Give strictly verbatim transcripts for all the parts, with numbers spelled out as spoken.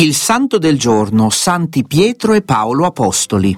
Il santo del giorno, Santi Pietro e Paolo Apostoli.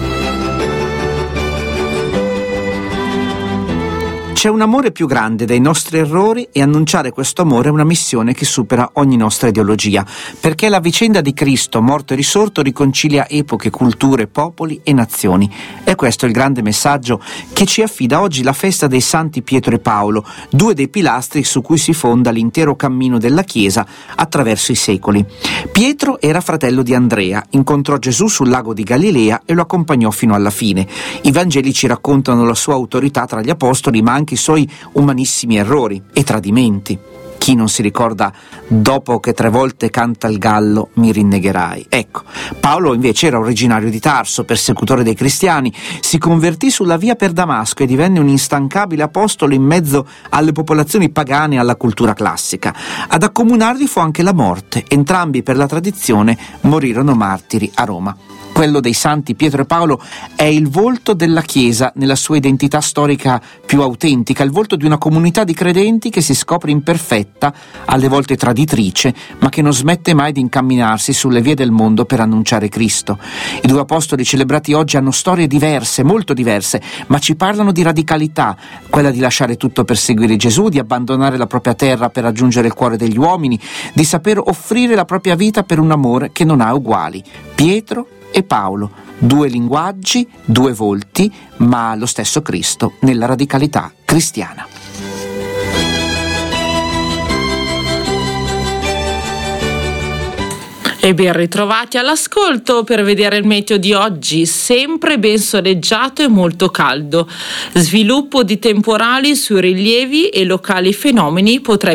C'è un amore più grande dei nostri errori e annunciare questo amore è una missione che supera ogni nostra ideologia, perché la vicenda di Cristo, morto e risorto, riconcilia epoche, culture, popoli e nazioni. E questo è il grande messaggio che ci affida oggi la festa dei Santi Pietro e Paolo, due dei pilastri su cui si fonda l'intero cammino della Chiesa attraverso i secoli. Pietro era fratello di Andrea, incontrò Gesù sul lago di Galilea e lo accompagnò fino alla fine. I Vangeli ci raccontano la sua autorità tra gli apostoli, ma anche i suoi umanissimi errori e tradimenti. Chi non si ricorda dopo che tre volte canta il gallo mi rinnegherai? Ecco, Paolo invece era originario di Tarso, persecutore dei cristiani, si convertì sulla via per Damasco e divenne un instancabile apostolo in mezzo alle popolazioni pagane e alla cultura classica. Ad accomunarli fu anche la morte, entrambi per la tradizione morirono martiri a Roma. Quello dei santi Pietro e Paolo è il volto della Chiesa nella sua identità storica più autentica, il volto di una comunità di credenti che si scopre imperfetta, alle volte traditrice, ma che non smette mai di incamminarsi sulle vie del mondo per annunciare Cristo. I due apostoli celebrati oggi hanno storie diverse, molto diverse, ma ci parlano di radicalità, quella di lasciare tutto per seguire Gesù, di abbandonare la propria terra per raggiungere il cuore degli uomini, di saper offrire la propria vita per un amore che non ha uguali. Pietro e Paolo, due linguaggi, due volti, ma lo stesso Cristo nella radicalità cristiana. E ben ritrovati all'ascolto per vedere il meteo di oggi, sempre ben soleggiato e molto caldo. Sviluppo di temporali sui rilievi e locali fenomeni potrebbero